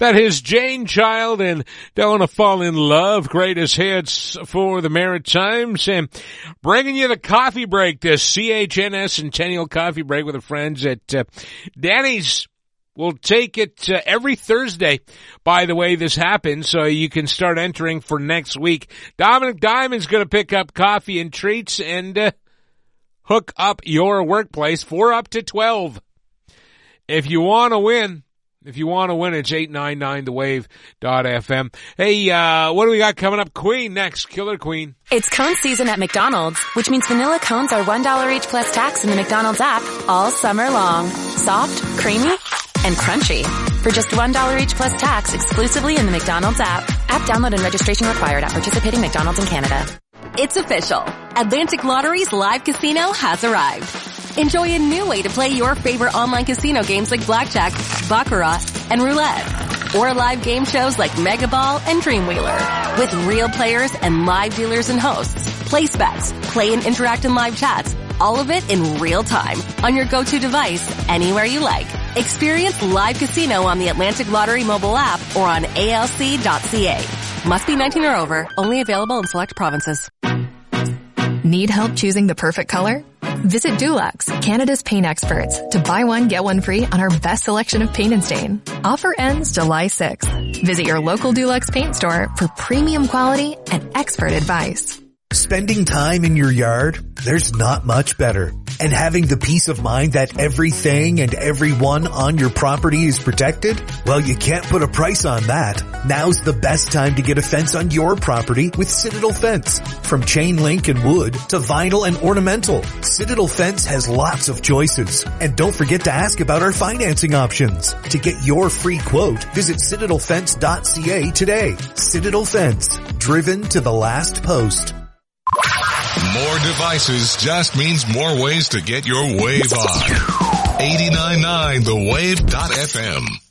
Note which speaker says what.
Speaker 1: That is Jane Child and Don't Wanna Fall in Love. Greatest hits for the Maritimes. And bringing you the coffee break, the CHNS Centennial Coffee Break with the friends at Danny's. We'll take it every Thursday, by the way this happens, so you can start entering for next week. Dominic Diamond's going to pick up coffee and treats and hook up your workplace for up to 12. If you want to win, it's 899thewave.fm. Hey, what do we got coming up? Queen next. Killer Queen.
Speaker 2: It's cone season at McDonald's, which means vanilla cones are $1 each plus tax in the McDonald's app all summer long. Soft, creamy, and crunchy. For just $1 each plus tax exclusively in the McDonald's app. App download and registration required at participating McDonald's in Canada.
Speaker 3: It's official. Atlantic Lottery's live casino has arrived. Enjoy a new way to play your favorite online casino games like Blackjack, Baccarat, and Roulette. Or live game shows like Mega Ball and Dreamwheeler. With real players and live dealers and hosts. Place bets, play and interact in live chats. All of it in real time on your go-to device anywhere you like. Experience live casino on the Atlantic Lottery mobile app or on alc.ca. Must be 19 or over. Only available in select provinces.
Speaker 4: Need help choosing the perfect color? Visit Dulux, Canada's paint experts, to buy one, get one free on our best selection of paint and stain. Offer ends July 6th. Visit your local Dulux paint store for premium quality and expert advice.
Speaker 5: Spending time in your yard, there's not much better. And having the peace of mind that everything and everyone on your property is protected? Well, you can't put a price on that. Now's the best time to get a fence on your property with Citadel Fence. From chain link and wood to vinyl and ornamental, Citadel Fence has lots of choices. And don't forget to ask about our financing options. To get your free quote, visit citadelfence.ca today. Citadel Fence, driven to the last post.
Speaker 6: More devices just means more ways to get your wave on. 89.9thewave.fm